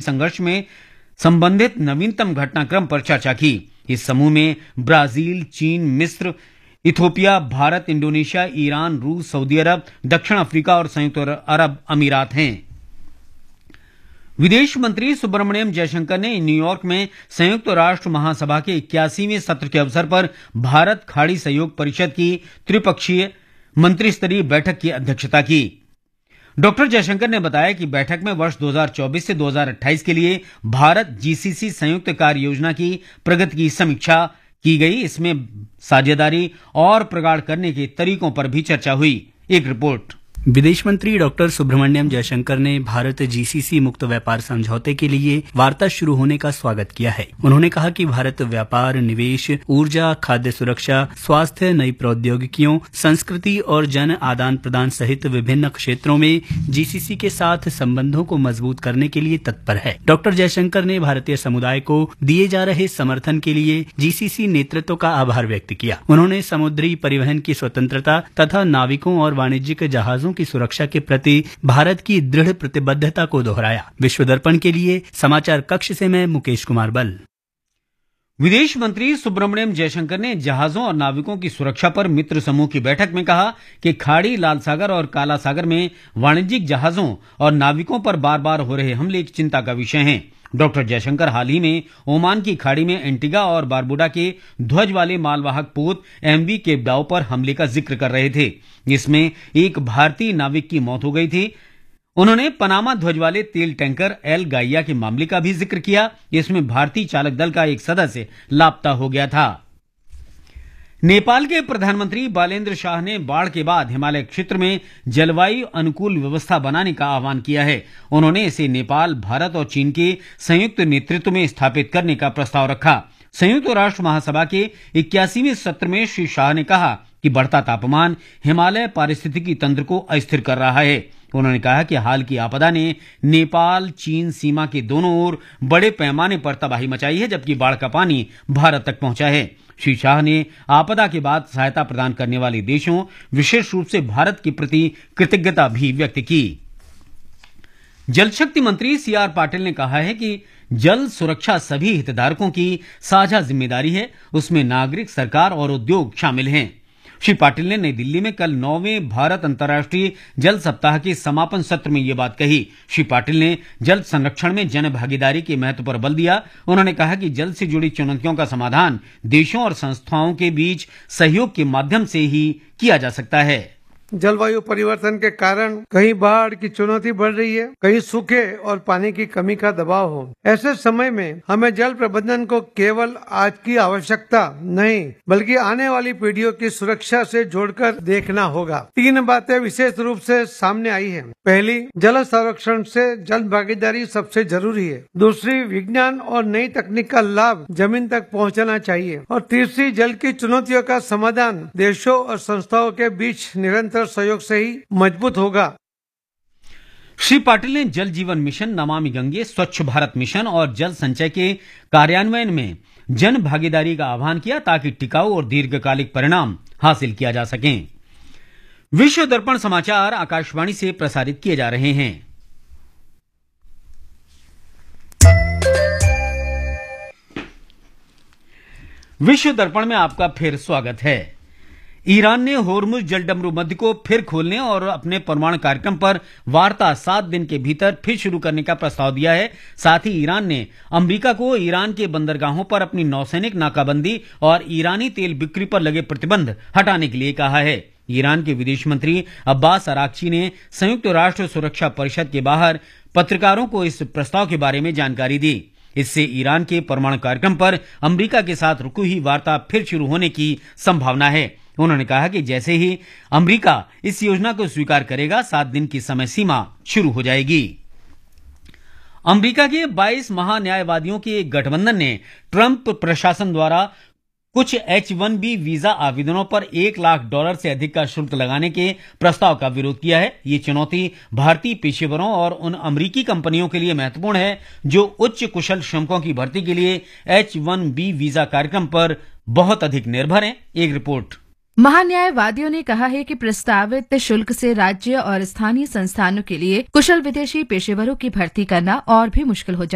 संघर्ष में संबंधित नवीनतम घटनाक्रम पर चर्चा की। इस समूह में ब्राजील, चीन, मिस्र, इथोपिया, भारत, इंडोनेशिया, ईरान, रूस, सऊदी अरब, दक्षिण अफ्रीका और संयुक्त अरब अमीरात हैं। विदेश मंत्री सुब्रमण्यम जयशंकर ने न्यूयॉर्क में संयुक्त राष्ट्र महासभा के 81वें सत्र के अवसर पर भारत खाड़ी सहयोग परिषद की त्रिपक्षीय मंत्रिस्तरीय बैठक की अध्यक्षता की। डॉक्टर जयशंकर ने बताया कि बैठक में वर्ष 2024 से 2028 के लिए भारत जीसीसी संयुक्त कार्य योजना की प्रगति की समीक्षा की गई। इसमें साझेदारी और प्रगाढ़ करने के तरीकों पर भी चर्चा हुई। एक रिपोर्ट। विदेश मंत्री डॉक्टर सुब्रमण्यम जयशंकर ने भारत जीसीसी मुक्त व्यापार समझौते के लिए वार्ता शुरू होने का स्वागत किया है। उन्होंने कहा कि भारत व्यापार, निवेश, ऊर्जा, खाद्य सुरक्षा, स्वास्थ्य, नई प्रौद्योगिकियों, संस्कृति और जन आदान प्रदान सहित विभिन्न क्षेत्रों में जीसीसी के साथ संबंधों को मजबूत करने के लिए तत्पर है। डॉक्टर जयशंकर ने भारतीय समुदाय को दिए जा रहे समर्थन के लिए जीसीसी नेतृत्व का आभार व्यक्त किया। उन्होंने समुद्री परिवहन की स्वतंत्रता तथा नाविकों और वाणिज्यिक जहाजों की सुरक्षा के प्रति भारत की दृढ़ प्रतिबद्धता को दोहराया। विश्व दर्पण के लिए समाचार कक्ष से मैं मुकेश कुमार बल। विदेश मंत्री सुब्रमण्यम जयशंकर ने जहाजों और नाविकों की सुरक्षा पर मित्र समूह की बैठक में कहा कि खाड़ी, लाल सागर और काला सागर में वाणिज्यिक जहाजों और नाविकों पर बार बार हो रहे हमले एक चिंता का विषय हैं। डॉक्टर जयशंकर हाल ही में ओमान की खाड़ी में एंटीगा और बारबुडा के ध्वज वाले मालवाहक पोत एमवी केपडाउ पर हमले का जिक्र कर रहे थे। इसमें एक भारतीय नाविक की मौत हो गई थी। उन्होंने पनामा ध्वज वाले तेल टैंकर एल गाइया के मामले का भी जिक्र किया। इसमें भारतीय चालक दल का एक सदस्य लापता हो गया था। नेपाल के प्रधानमंत्री बालेन्द्र शाह ने बाढ़ के बाद हिमालय क्षेत्र में जलवायु अनुकूल व्यवस्था बनाने का आह्वान किया है। उन्होंने इसे नेपाल, भारत और चीन के संयुक्त नेतृत्व में स्थापित करने का प्रस्ताव रखा। संयुक्त राष्ट्र महासभा के 81वें सत्र में श्री शाह ने कहा कि बढ़ता तापमान हिमालय पारिस्थितिकी तंत्र को अस्थिर कर रहा है। उन्होंने कहा कि हाल की आपदा ने नेपाल चीन सीमा के दोनों ओर बड़े पैमाने पर तबाही मचाई है, जबकि बाढ़ का पानी भारत तक पहुंचा है। श्री शाह ने आपदा के बाद सहायता प्रदान करने वाले देशों, विशेष रूप से भारत के प्रति कृतज्ञता भी व्यक्त की। जल शक्ति मंत्री सीआर पाटिल ने कहा है कि जल सुरक्षा सभी हितधारकों की साझा जिम्मेदारी है। उसमें नागरिक, सरकार और उद्योग शामिल हैं। श्री पाटिल ने नई दिल्ली में कल 9वें भारत अंतर्राष्ट्रीय जल सप्ताह के समापन सत्र में ये बात कही। श्री पाटिल ने जल संरक्षण में जन भागीदारी के महत्व पर बल दिया। उन्होंने कहा कि जल से जुड़ी चुनौतियों का समाधान देशों और संस्थाओं के बीच सहयोग के माध्यम से ही किया जा सकता है। जलवायु परिवर्तन के कारण कहीं बाढ़ की चुनौती बढ़ रही है, कहीं सूखे और पानी की कमी का दबाव हो। ऐसे समय में हमें जल प्रबंधन को केवल आज की आवश्यकता नहीं, बल्कि आने वाली पीढ़ियों की सुरक्षा से जोड़कर देखना होगा। 3 बातें विशेष रूप से सामने आई हैं। पहली, जल संरक्षण से जन भागीदारी सबसे जरूरी है। दूसरी, विज्ञान और नई तकनीक का लाभ जमीन तक पहुँचाना चाहिए। और तीसरी, जल की चुनौतियों का समाधान देशों और संस्थाओं के बीच निरंतर सहयोग से ही मजबूत होगा। श्री पाटिल ने जल जीवन मिशन, नमामि गंगे, स्वच्छ भारत मिशन और जल संचय के कार्यान्वयन में जन भागीदारी का आह्वान किया ताकि टिकाऊ और दीर्घकालिक परिणाम हासिल किया जा सकें। विश्व दर्पण समाचार आकाशवाणी से प्रसारित किए जा रहे हैं। विश्व दर्पण में आपका फिर स्वागत है। ईरान ने होर्मुज जलडमरू मध्य को फिर खोलने और अपने परमाणु कार्यक्रम पर वार्ता 7 दिन के भीतर फिर शुरू करने का प्रस्ताव दिया है। साथ ही ईरान ने अमेरिका को ईरान के बंदरगाहों पर अपनी नौसैनिक नाकाबंदी और ईरानी तेल बिक्री पर लगे प्रतिबंध हटाने के लिए कहा है। ईरान के विदेश मंत्री अब्बास अराक्ची ने संयुक्त राष्ट्र सुरक्षा परिषद के बाहर पत्रकारों को इस प्रस्ताव के बारे में जानकारी दी। इससे ईरान के परमाणु कार्यक्रम पर अमेरिका के साथ रुकी हुई वार्ता फिर शुरू होने की संभावना है। उन्होंने कहा कि जैसे ही अमेरिका इस योजना को स्वीकार करेगा, 7 दिन की समय सीमा शुरू हो जाएगी। अमेरिका के 22 महान्यायवादियों के एक गठबंधन ने ट्रंप प्रशासन द्वारा कुछ H-1B वीजा आवेदनों पर $1 लाख से अधिक का शुल्क लगाने के प्रस्ताव का विरोध किया है। ये चुनौती भारतीय पेशेवरों और उन अमेरिकी कंपनियों के लिए महत्वपूर्ण है जो उच्च कुशल श्रमिकों की भर्ती के लिए H-1B वीजा कार्यक्रम पर बहुत अधिक निर्भर हैं। एक रिपोर्ट। महान्यायवादियों ने कहा है कि प्रस्तावित शुल्क से राज्य और स्थानीय संस्थानों के लिए कुशल विदेशी पेशेवरों की भर्ती करना और भी मुश्किल हो जाएगा।